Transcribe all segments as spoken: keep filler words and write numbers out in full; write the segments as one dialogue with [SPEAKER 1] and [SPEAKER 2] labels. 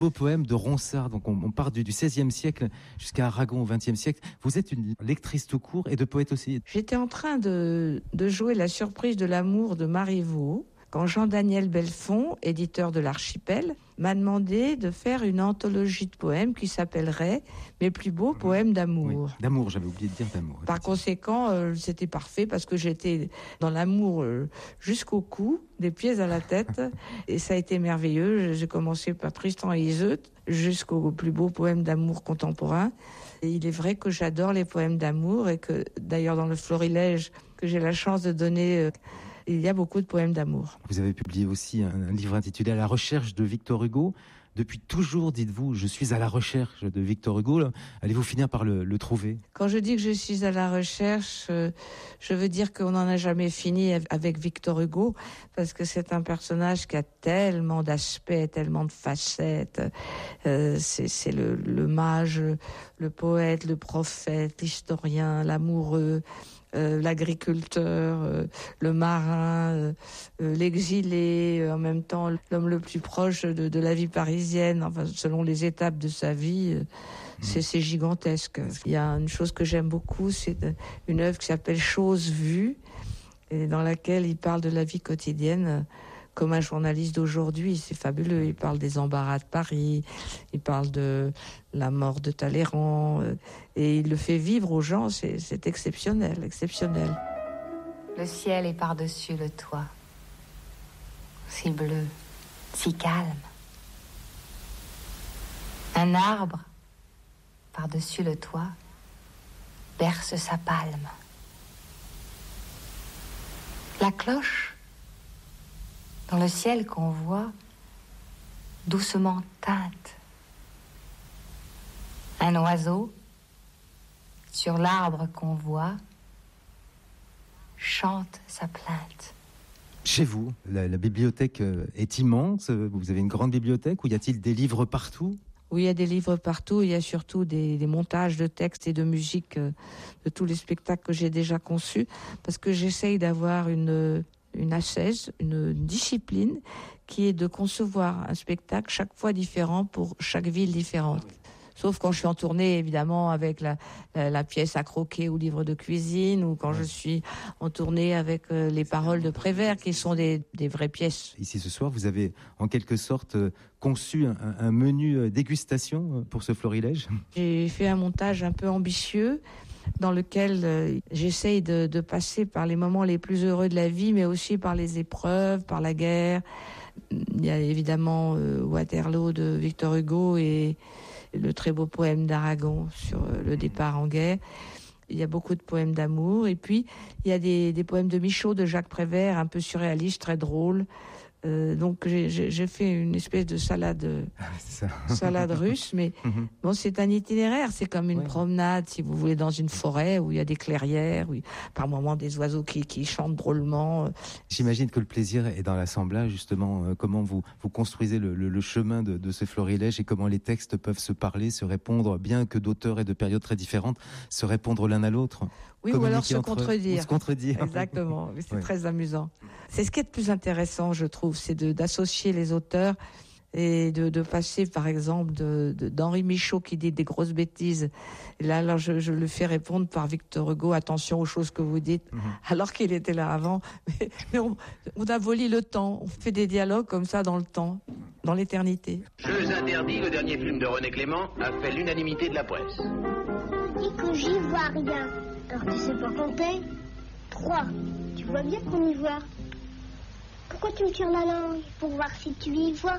[SPEAKER 1] Beau poème de Ronsard, donc on, on part du, du seizième siècle jusqu'à Aragon au vingtième siècle. Vous êtes une lectrice tout court et de poète aussi.
[SPEAKER 2] J'étais en train de, de jouer La surprise de l'amour de Marivaux quand Jean-Daniel Belfond, éditeur de l'Archipel, m'a demandé de faire une anthologie de poèmes qui s'appellerait Mes plus beaux poèmes d'amour.
[SPEAKER 1] Oui, d'amour, j'avais oublié de dire d'amour.
[SPEAKER 2] Par conséquent, euh, c'était parfait parce que j'étais dans l'amour euh, jusqu'au cou, des pieds à la tête, et ça a été merveilleux. J'ai commencé par Tristan et Iseut jusqu'aux plus beaux poèmes d'amour contemporains. Et il est vrai que j'adore les poèmes d'amour et que d'ailleurs dans le Florilège que j'ai la chance de donner, euh, il y a beaucoup de poèmes d'amour.
[SPEAKER 1] Vous avez publié aussi un, un livre intitulé « À la recherche de Victor Hugo ». Depuis toujours, dites-vous, je suis à la recherche de Victor Hugo. Allez-vous finir par le, le trouver ?
[SPEAKER 2] Quand je dis que je suis à la recherche, euh, je veux dire qu'on n'en a jamais fini avec Victor Hugo, parce que c'est un personnage qui a tellement d'aspects, tellement de facettes. Euh, c'est, c'est le, le mage, le poète, le prophète, l'historien, l'amoureux, Euh, l'agriculteur, euh, le marin, euh, euh, l'exilé, euh, en même temps l'homme le plus proche de, de la vie parisienne, enfin selon les étapes de sa vie, euh, c'est, c'est gigantesque. Il y a une chose que j'aime beaucoup, c'est une œuvre qui s'appelle Choses vues, et dans laquelle il parle de la vie quotidienne euh, comme un journaliste d'aujourd'hui. C'est fabuleux. Il parle des embarras de Paris, il parle de la mort de Talleyrand, euh, et il le fait vivre aux gens. C'est, c'est exceptionnel, exceptionnel.
[SPEAKER 3] Le ciel est par-dessus le toit, si bleu, si calme. Un arbre, par-dessus le toit, berce sa palme. La cloche, dans le ciel qu'on voit, doucement teinte. Un oiseau, sur l'arbre qu'on voit, chante sa plainte.
[SPEAKER 1] Chez vous, la, la bibliothèque est immense. Vous avez une grande bibliothèque où y a-t-il des livres partout ?
[SPEAKER 2] Oui, il y a des livres partout. Il y a surtout des, des montages de textes et de musique euh, de tous les spectacles que j'ai déjà conçus, parce que j'essaye d'avoir une... une ascèse, une discipline qui est de concevoir un spectacle chaque fois différent pour chaque ville différente. Sauf quand je suis en tournée, évidemment, avec la, la, la pièce à croquer ou livre de cuisine, ou quand je suis en tournée avec euh, les paroles de Prévert, qui sont des, des vraies pièces.
[SPEAKER 1] Ici, ce soir, vous avez en quelque sorte euh, conçu un, un menu dégustation pour ce florilège.
[SPEAKER 2] J'ai fait un montage un peu ambitieux, dans lequel euh, j'essaye de, de passer par les moments les plus heureux de la vie, mais aussi par les épreuves, par la guerre. Il y a évidemment euh, Waterloo de Victor Hugo et le très beau poème d'Aragon sur euh, le départ en guerre. Il y a beaucoup de poèmes d'amour. Et puis, il y a des, des poèmes de Michaud, de Jacques Prévert, un peu surréalistes, très drôles. Euh, donc j'ai, j'ai, j'ai fait une espèce de salade,
[SPEAKER 1] c'est ça.
[SPEAKER 2] salade russe, mais mm-hmm. bon, c'est un itinéraire, c'est comme une
[SPEAKER 1] ouais.
[SPEAKER 2] promenade, si vous voulez, dans une forêt où il y a des clairières, où il, par moments des oiseaux qui, qui chantent drôlement.
[SPEAKER 1] J'imagine que le plaisir est dans l'assemblage, justement, euh, comment vous, vous construisez le, le, le chemin de, de ce florilège et comment les textes peuvent se parler, se répondre, bien que d'auteurs et de périodes très différentes, se répondre l'un à l'autre.
[SPEAKER 2] Oui, ou alors se contredire.
[SPEAKER 1] Ou se contredire.
[SPEAKER 2] Exactement, c'est
[SPEAKER 1] ouais.
[SPEAKER 2] très amusant. C'est ce qui est le plus intéressant, je trouve, c'est de, d'associer les auteurs et de, de passer, par exemple, de, de, d'Henri Michaud qui dit des grosses bêtises. Et là, alors je, je le fais répondre par Victor Hugo, attention aux choses que vous dites, mm-hmm. alors qu'il était là avant. Mais, mais on, on abolit le temps, on fait des dialogues comme ça dans le temps, dans l'éternité.
[SPEAKER 4] Jeux interdits, le dernier film de René Clément, a fait l'unanimité de la presse.
[SPEAKER 5] Dis que j'y vois rien. Alors tu sais pas compter ? Trois. Tu vois bien qu'on y voit. Pourquoi tu me tires la langue ? Pour voir si tu y vois.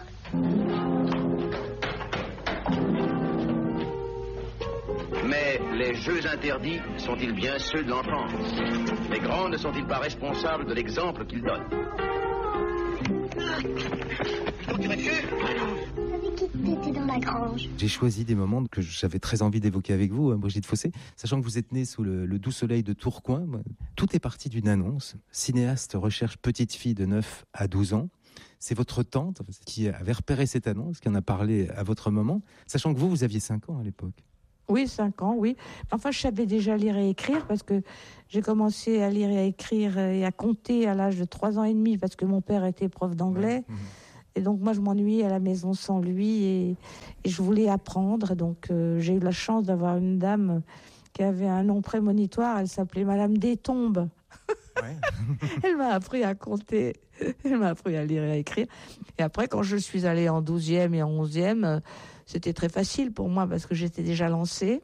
[SPEAKER 4] Mais les jeux interdits sont-ils bien ceux de l'enfance ? Les grands ne sont-ils pas responsables de l'exemple qu'ils donnent ?
[SPEAKER 5] Avec qui t'étais dans la grange ?
[SPEAKER 1] J'ai choisi des moments que j'avais très envie d'évoquer avec vous, Brigitte Fossé, sachant que vous êtes née sous le, le doux soleil de Tourcoing. Tout est parti d'une annonce. Cinéaste recherche petite fille de neuf à douze ans. C'est votre tante qui avait repéré cette annonce, qui en a parlé à votre maman, sachant que vous, vous aviez cinq ans à l'époque.
[SPEAKER 2] Oui, cinq ans, oui. Enfin, je savais déjà lire et écrire parce que j'ai commencé à lire et à écrire et à compter à l'âge de trois ans et demi parce que mon père était prof d'anglais. Ouais, mmh. Et donc moi je m'ennuyais à la maison sans lui et, et je voulais apprendre. Donc euh, j'ai eu la chance d'avoir une dame qui avait un nom prémonitoire, elle s'appelait Madame Détombe. Ouais. Elle m'a appris à compter, elle m'a appris à lire et à écrire. Et après, quand je suis allée en douzième et en onzième, c'était très facile pour moi parce que j'étais déjà lancée.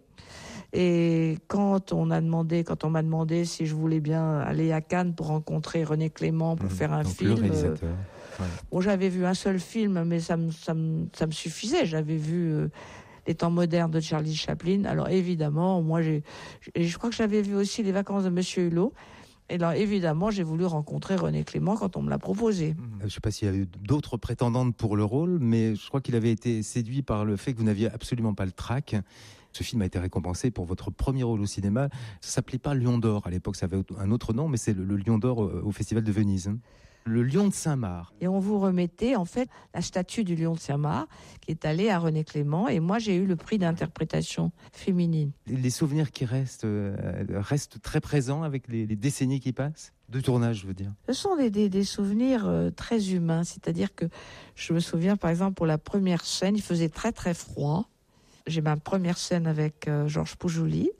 [SPEAKER 2] Et quand on a demandé, quand on m'a demandé si je voulais bien aller à Cannes pour rencontrer René Clément pour mmh, faire un film,
[SPEAKER 1] le réalisateur.
[SPEAKER 2] Euh, ouais. Bon, j'avais vu un seul film, mais ça me, ça me, ça me suffisait. J'avais vu euh, Les Temps modernes de Charlie Chaplin. Alors évidemment, moi, j'ai, je crois que j'avais vu aussi Les Vacances de Monsieur Hulot. Et là, évidemment, j'ai voulu rencontrer René Clément quand on me l'a proposé.
[SPEAKER 1] Je ne sais pas s'il y avait d'autres prétendantes pour le rôle, mais je crois qu'il avait été séduit par le fait que vous n'aviez absolument pas le trac. Ce film a été récompensé pour votre premier rôle au cinéma. Ça ne s'appelait pas Lion d'Or à l'époque, ça avait un autre nom, mais c'est le, le Lion d'Or au Festival de Venise. Le Lion de Saint-Marc.
[SPEAKER 2] Et on vous remettait en fait la statue du Lion de Saint-Marc qui est allée à René Clément. Et moi, j'ai eu le prix d'interprétation féminine.
[SPEAKER 1] Les souvenirs qui restent, euh, restent très présents avec les, les décennies qui passent de tournage, je veux dire.
[SPEAKER 2] Ce sont des, des, des souvenirs euh, très humains. C'est-à-dire que je me souviens, par exemple, pour la première scène, il faisait très très froid. J'ai ma première scène avec euh, Georges Poujouli.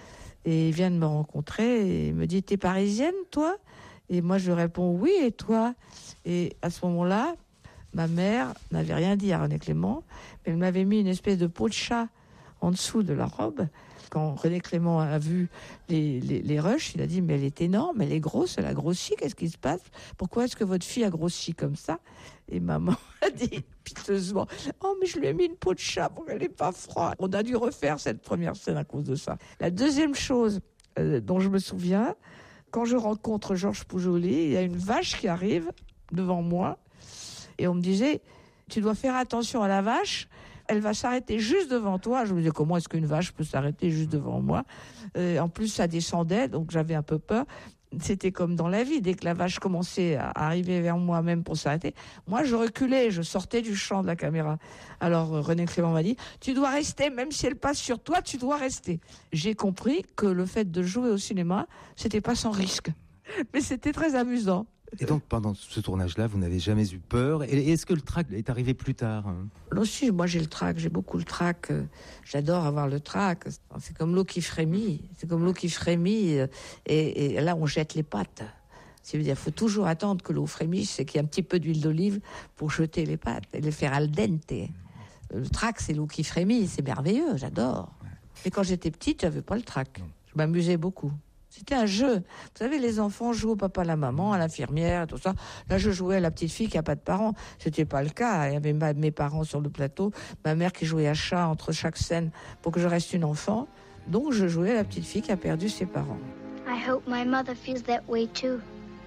[SPEAKER 2] Et il vient de me rencontrer et il me dit « T'es parisienne, toi ?» Et moi, je réponds « Oui, et toi ?» Et à ce moment-là, ma mère n'avait rien dit à René Clément, mais elle m'avait mis une espèce de peau de chat en dessous de la robe. Quand René Clément a vu les, les, les rushs, il a dit « Mais elle est énorme, elle est grosse, elle a grossi, qu'est-ce qui se passe? Pourquoi est-ce que votre fille a grossi comme ça ?» Et maman a dit piteusement « Oh, mais je lui ai mis une peau de chat pour qu'elle n'ait pas froid. » On a dû refaire cette première scène à cause de ça. La deuxième chose euh, dont je me souviens, quand je rencontre Georges Poujouli, il y a une vache qui arrive devant moi et on me disait « Tu dois faire attention à la vache, elle va s'arrêter juste devant toi. » Je me disais « Comment est-ce qu'une vache peut s'arrêter juste devant moi ?» euh, En plus, ça descendait, donc j'avais un peu peur. C'était comme dans la vie, dès que la vache commençait à arriver vers moi même pour s'arrêter, moi je reculais, je sortais du champ de la caméra. Alors René Clément m'a dit « Tu dois rester, même si elle passe sur toi, tu dois rester. » J'ai compris que le fait de jouer au cinéma, c'était pas sans risque, mais c'était très amusant.
[SPEAKER 1] Et donc, pendant ce tournage-là, vous n'avez jamais eu peur. Et est-ce que le trac est arrivé plus tard?
[SPEAKER 2] Non, si, moi j'ai le trac, j'ai beaucoup le trac. J'adore avoir le trac. C'est comme l'eau qui frémit. C'est comme l'eau qui frémit. Et, et là, on jette les pattes. C'est-à-dire, il faut toujours attendre que l'eau frémisse et qu'il y ait un petit peu d'huile d'olive pour jeter les pattes et les faire al dente. Le trac, c'est l'eau qui frémit. C'est merveilleux, j'adore. Mais quand j'étais petite, j'avais pas le trac. Je m'amusais beaucoup. C'était un jeu. Vous savez, les enfants jouent au papa, à la maman, à l'infirmière, tout ça. Là, je jouais à la petite fille qui n'a pas de parents. C'était pas le cas. Il y avait ma, mes parents sur le plateau, ma mère qui jouait à chat entre chaque scène pour que je reste une enfant. Donc, je jouais à la petite fille qui a perdu ses parents.
[SPEAKER 5] I hope my mother feels that way too.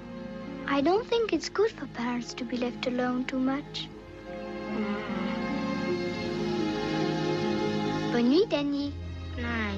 [SPEAKER 5] I don't think it's good for parents to be left alone too much. Bonne nuit, Danny.
[SPEAKER 3] Night.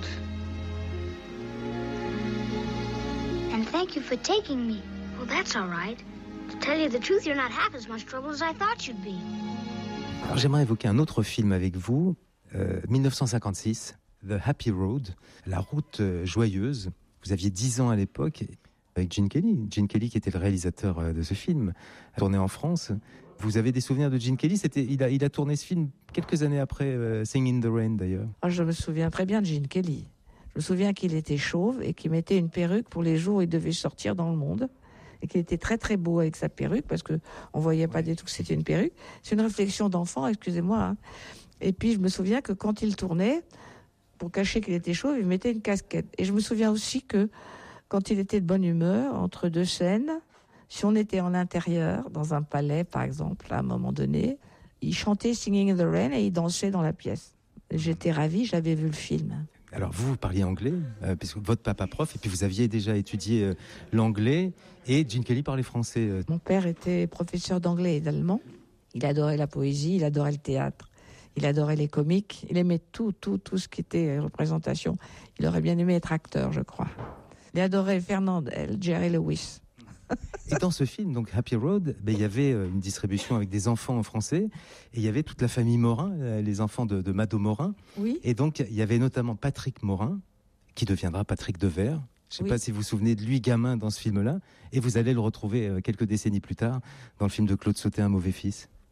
[SPEAKER 5] And thank you for taking me.
[SPEAKER 3] Well, that's all right. To tell you the truth, you're not half as much trouble as I thought you'd be.
[SPEAKER 1] Alors, j'aimerais évoquer un autre film avec vous, euh, dix-neuf cent cinquante-six, The Happy Road, La route euh, joyeuse. Vous aviez dix ans à l'époque, avec Gene Kelly. Gene Kelly qui était le réalisateur euh, de ce film, tourné en France. Vous avez des souvenirs de Gene Kelly? C'était, il, a, il a tourné ce film quelques années après euh, Sing in the Rain, d'ailleurs.
[SPEAKER 2] Oh, je me souviens très bien de Gene Kelly. Je me souviens qu'il était chauve et qu'il mettait une perruque pour les jours où il devait sortir dans le monde. Et qu'il était très très beau avec sa perruque parce qu'on ne voyait pas du tout que c'était une perruque. C'est une réflexion d'enfant, excusez-moi. Hein. Et puis je me souviens que quand il tournait, pour cacher qu'il était chauve, il mettait une casquette. Et je me souviens aussi que quand il était de bonne humeur, entre deux scènes, si on était en intérieur, dans un palais par exemple, à un moment donné, il chantait Singing in the Rain et il dansait dans la pièce. J'étais ravie, j'avais vu le film.
[SPEAKER 1] Alors vous, vous parliez anglais, euh, puisque votre papa prof, et puis vous aviez déjà étudié euh, l'anglais, et Gene Kelly parlait français. Euh.
[SPEAKER 2] Mon père était professeur d'anglais et d'allemand. Il adorait la poésie, il adorait le théâtre, il adorait les comiques, il aimait tout, tout, tout ce qui était représentation. Il aurait bien aimé être acteur, je crois. Il adorait Fernandel, Jerry Lewis.
[SPEAKER 1] Et dans ce film, donc Happy Road, ben, il y avait une distribution avec des enfants en français, et il y avait toute la famille Morin, les enfants de, de Mado Morin.
[SPEAKER 2] Oui.
[SPEAKER 1] Et donc, il y avait notamment Patrick Morin, qui deviendra Patrick Devers. Je ne sais
[SPEAKER 2] oui.
[SPEAKER 1] pas si vous vous souvenez de lui, gamin, dans ce film-là, et vous allez le retrouver quelques décennies plus tard dans le film de Claude Sautet, Un mauvais fils.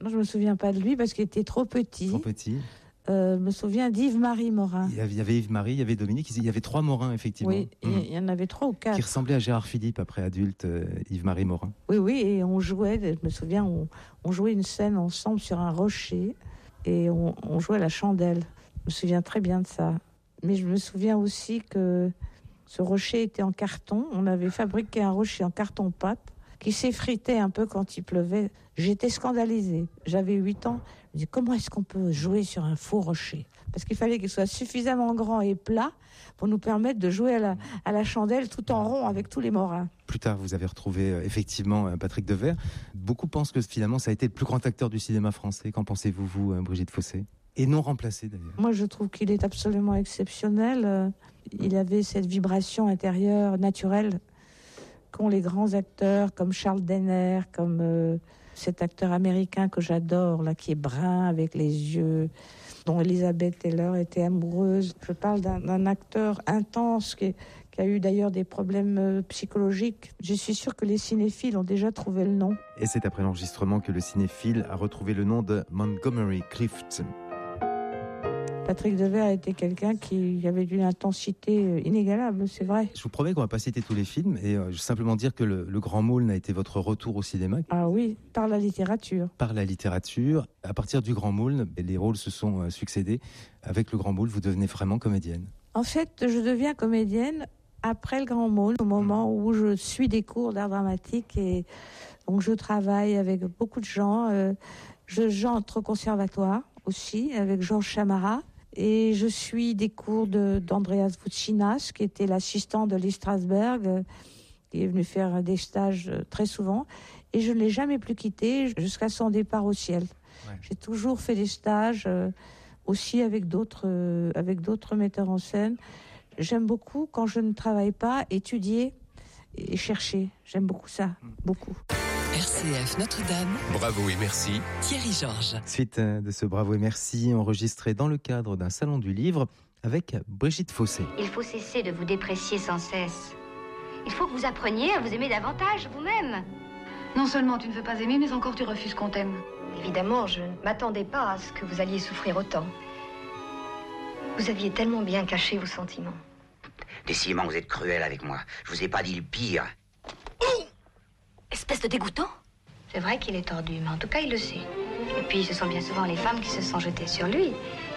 [SPEAKER 2] Non, je me souviens pas de lui parce qu'il était trop petit.
[SPEAKER 1] Trop petit.
[SPEAKER 2] Euh, je me souviens d'Yves-Marie Morin.
[SPEAKER 1] Il y avait, il y avait Yves-Marie, il y avait Dominique, il y avait trois Morin, effectivement.
[SPEAKER 2] Oui, mmh. il y en avait trois ou quatre.
[SPEAKER 1] Qui ressemblaient à Gérard Philippe après adulte, euh, Yves-Marie Morin.
[SPEAKER 2] Oui, oui, et on jouait, je me souviens, on, on jouait une scène ensemble sur un rocher et on, on jouait à la chandelle. Je me souviens très bien de ça. Mais je me souviens aussi que ce rocher était en carton. On avait fabriqué un rocher en carton-pâte qui s'effritait un peu quand il pleuvait. J'étais scandalisée. J'avais huit ans. Je me dis, comment est-ce qu'on peut jouer sur un faux rocher ? Parce qu'il fallait qu'il soit suffisamment grand et plat pour nous permettre de jouer à la, à la chandelle tout en rond avec tous les morins.
[SPEAKER 1] Plus tard, vous avez retrouvé euh, effectivement euh, Patrick Devers. Beaucoup pensent que finalement, ça a été le plus grand acteur du cinéma français. Qu'en pensez-vous, vous, euh, Brigitte Fossé ? Et non remplacé, d'ailleurs.
[SPEAKER 2] Moi, je trouve qu'il est absolument exceptionnel. Euh, il avait cette vibration intérieure naturelle qu'ont les grands acteurs comme Charles Denner, comme euh, cet acteur américain que j'adore, là, qui est brun avec les yeux, dont Elizabeth Taylor était amoureuse. Je parle d'un, d'un acteur intense qui, qui a eu d'ailleurs des problèmes euh, psychologiques. Je suis sûre que les cinéphiles ont déjà trouvé le nom.
[SPEAKER 1] Et c'est après l'enregistrement que le cinéphile a retrouvé le nom de Montgomery Clift.
[SPEAKER 2] Patrick Devers était quelqu'un qui avait une intensité inégalable, c'est vrai.
[SPEAKER 1] Je vous promets qu'on va pas citer tous les films et euh, simplement dire que le, le Grand Moulin a été votre retour au cinéma.
[SPEAKER 2] Ah oui, par la littérature.
[SPEAKER 1] Par la littérature. À partir du Grand Moulin, les rôles se sont euh, succédés. Avec le Grand Moulin, vous devenez vraiment comédienne.
[SPEAKER 2] En fait, je deviens comédienne après le Grand Moulin, au moment où je suis des cours d'art dramatique et donc je travaille avec beaucoup de gens. Euh, je j'entre au conservatoire aussi avec Georges Chamara. Et je suis des cours de, d'Andreas Voutsinas, qui était l'assistant de Lee Strasberg, qui est venu faire des stages très souvent. Et je ne l'ai jamais plus quitté jusqu'à son départ au ciel. Ouais. J'ai toujours fait des stages, euh, aussi avec d'autres, euh, avec d'autres metteurs en scène. J'aime beaucoup, quand je ne travaille pas, étudier et chercher. J'aime beaucoup ça, beaucoup.
[SPEAKER 6] R C F Notre-Dame.
[SPEAKER 7] Bravo et merci.
[SPEAKER 6] Thierry Georges.
[SPEAKER 1] Suite de ce Bravo et merci, enregistré dans le cadre d'un salon du livre avec Brigitte Fossé.
[SPEAKER 3] Il faut cesser de vous déprécier sans cesse. Il faut que vous appreniez à vous aimer davantage vous-même.
[SPEAKER 8] Non seulement tu ne veux pas aimer, mais encore tu refuses qu'on t'aime.
[SPEAKER 3] Évidemment, je ne m'attendais pas à ce que vous alliez souffrir autant. Vous aviez tellement bien caché vos sentiments.
[SPEAKER 9] Décidément, vous êtes cruel avec moi. Je vous ai pas dit le pire.
[SPEAKER 3] Espèce de dégoûtant. C'est vrai qu'il est tordu, mais en tout cas, il le sait. Et puis, ce sont bien souvent les femmes qui se sont jetées sur lui.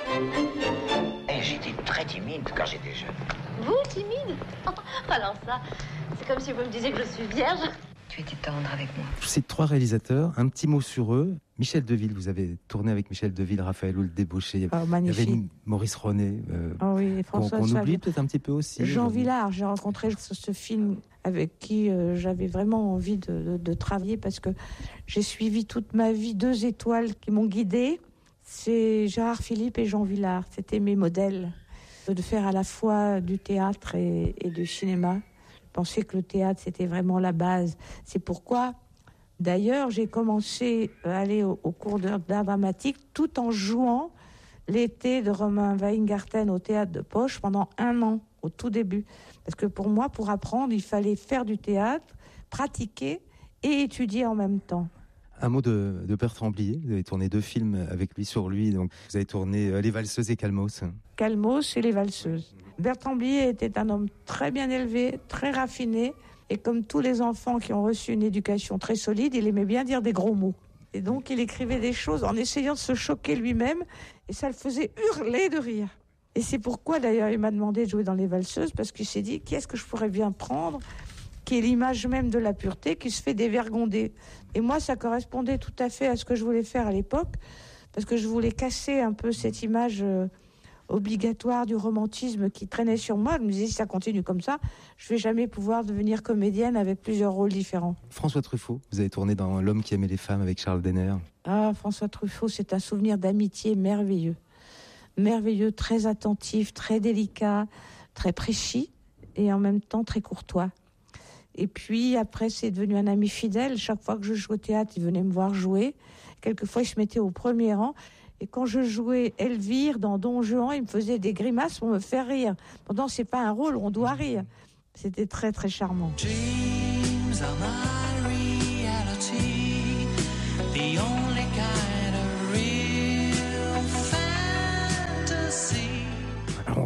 [SPEAKER 9] Et j'étais très timide quand j'étais jeune.
[SPEAKER 10] Vous, timide? Alors ça, c'est comme si vous me disiez que je suis vierge.
[SPEAKER 3] Tu étais tendre avec moi.
[SPEAKER 1] Ces trois réalisateurs, un petit mot sur eux. Michel Deville, vous avez tourné avec Michel Deville, Raphaël Houle, Débauché.
[SPEAKER 2] Oh, magnifique.
[SPEAKER 1] Il y avait Maurice René, euh,
[SPEAKER 2] oh oui,
[SPEAKER 1] qu'on, qu'on oublie peut-être un petit peu aussi.
[SPEAKER 2] Jean Vilar, j'ai rencontré ce, ce film avec qui euh, j'avais vraiment envie de, de, de travailler parce que j'ai suivi toute ma vie deux étoiles qui m'ont guidée. C'est Gérard Philippe et Jean Vilar. C'était mes modèles de faire à la fois du théâtre et, et du cinéma. Je pensais que le théâtre, c'était vraiment la base. C'est pourquoi, d'ailleurs, j'ai commencé à aller au, au cours d'art dramatique tout en jouant l'été de Romain Weingarten au théâtre de Poche pendant un an, au tout début. Parce que pour moi, pour apprendre, il fallait faire du théâtre, pratiquer et étudier en même temps.
[SPEAKER 1] Un mot de, de Bertrand Blier. Vous avez tourné deux films avec lui sur lui. Donc vous avez tourné euh, Les Valseuses et Calmos.
[SPEAKER 2] Calmos et Les Valseuses. Bertrand Blier était un homme très bien élevé, très raffiné. Et comme tous les enfants qui ont reçu une éducation très solide, il aimait bien dire des gros mots. Et donc il écrivait des choses en essayant de se choquer lui-même. Et ça le faisait hurler de rire. Et c'est pourquoi d'ailleurs il m'a demandé de jouer dans Les Valseuses, parce qu'il s'est dit, qui est-ce que je pourrais bien prendre, qui est l'image même de la pureté, qui se fait dévergonder. Et moi, ça correspondait tout à fait à ce que je voulais faire à l'époque, parce que je voulais casser un peu cette image euh, obligatoire du romantisme qui traînait sur moi. Je me disais, si ça continue comme ça, je ne vais jamais pouvoir devenir comédienne avec plusieurs rôles différents.
[SPEAKER 1] François Truffaut, vous avez tourné dans L'homme qui aimait les femmes avec Charles Denner.
[SPEAKER 2] Ah, François Truffaut, c'est un souvenir d'amitié merveilleux. Merveilleux, très attentif, très délicat, très précis et en même temps très courtois. Et puis après, c'est devenu un ami fidèle. Chaque fois que je jouais au théâtre, il venait me voir jouer. Quelquefois, il se mettait au premier rang. Et quand je jouais Elvire dans Don Juan, il me faisait des grimaces pour me faire rire. Pourtant, c'est pas un rôle où on doit rire. C'était très, très charmant. Dreams are my reality, the only kind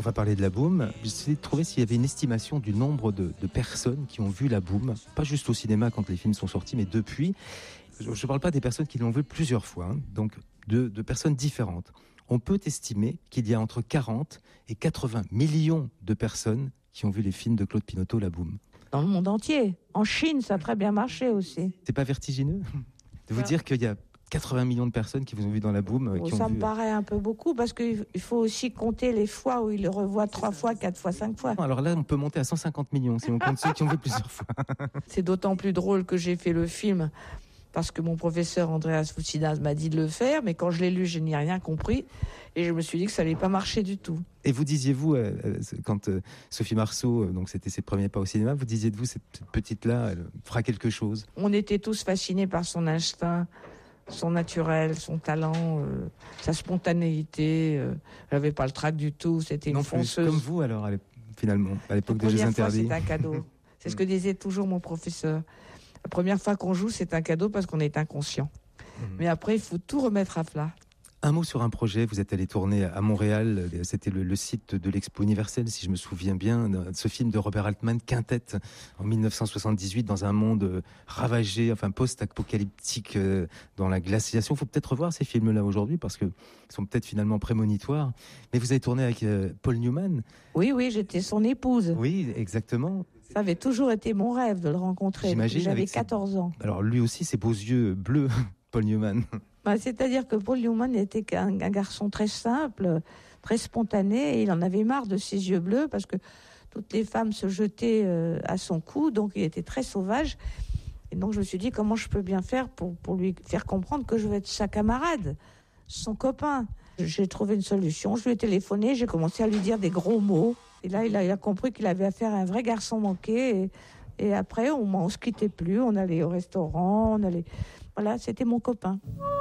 [SPEAKER 1] va parler de La Boum. J'ai essayé de trouver s'il y avait une estimation du nombre de, de personnes qui ont vu La Boum, pas juste au cinéma quand les films sont sortis, mais depuis. Je ne parle pas des personnes qui l'ont vu plusieurs fois, hein, donc de, de personnes différentes. On peut estimer qu'il y a entre quarante et quatre-vingts millions de personnes qui ont vu les films de Claude Pinoteau, La Boum.
[SPEAKER 2] Dans le monde entier. En Chine, ça a très bien marché aussi.
[SPEAKER 1] C'est pas vertigineux de vous dire qu'il y a quatre-vingts millions de personnes qui vous ont vu dans La Boum.
[SPEAKER 2] Oh,
[SPEAKER 1] qui
[SPEAKER 2] ça
[SPEAKER 1] ont
[SPEAKER 2] me
[SPEAKER 1] vu...
[SPEAKER 2] paraît un peu beaucoup parce qu'il faut aussi compter les fois où il le revoit trois fois, quatre fois, cinq fois.
[SPEAKER 1] Alors là, on peut monter à cent cinquante millions si on compte ceux qui ont vu plusieurs fois.
[SPEAKER 2] C'est d'autant plus drôle que j'ai fait le film parce que mon professeur Andreas Foutsinas m'a dit de le faire, mais quand je l'ai lu, je n'y ai rien compris et je me suis dit que ça n'allait pas marcher du tout.
[SPEAKER 1] Et vous disiez-vous, euh, quand euh, Sophie Marceau, euh, donc c'était ses premiers pas au cinéma, vous disiez de vous, cette, cette petite-là, elle fera quelque chose?
[SPEAKER 2] On était tous fascinés par son instinct, son naturel, son talent, euh, sa spontanéité. Euh, elle n'avait pas le trac du tout, c'était une
[SPEAKER 1] non
[SPEAKER 2] fonceuse.
[SPEAKER 1] Plus, comme vous alors, finalement, à l'époque
[SPEAKER 2] des
[SPEAKER 1] Jeux interdits.
[SPEAKER 2] C'est un cadeau. C'est ce que disait toujours mon professeur. La première fois qu'on joue, c'est un cadeau parce qu'on est inconscient. Mmh. Mais après, il faut tout remettre à plat.
[SPEAKER 1] Un mot sur un projet, vous êtes allé tourner à Montréal, c'était le, le site de l'Expo universelle, si je me souviens bien, ce film de Robert Altman, Quintette, en dix-neuf cent soixante-dix-huit, dans un monde ravagé, enfin post-apocalyptique, dans la glaciation. Il faut peut-être revoir ces films-là aujourd'hui, parce qu'ils sont peut-être finalement prémonitoires. Mais vous avez tourné avec Paul Newman.
[SPEAKER 2] Oui, oui, j'étais son épouse.
[SPEAKER 1] Oui, exactement.
[SPEAKER 2] Ça avait toujours été mon rêve de le rencontrer.
[SPEAKER 1] J'imagine.
[SPEAKER 2] J'avais quatorze ans.
[SPEAKER 1] Alors lui aussi, ses beaux yeux bleus, Paul Newman.
[SPEAKER 2] Bah, c'est-à-dire que Paul Newman était un, un garçon très simple, très spontané, et il en avait marre de ses yeux bleus parce que toutes les femmes se jetaient euh, à son cou, donc il était très sauvage. Et donc je me suis dit comment je peux bien faire pour, pour lui faire comprendre que je veux être sa camarade, son copain. J'ai trouvé une solution, je lui ai téléphoné, j'ai commencé à lui dire des gros mots. Et là, il a, il a compris qu'il avait affaire à un vrai garçon manqué. Et, et après, on ne se quittait plus, on allait au restaurant, on allait... Voilà, c'était mon copain.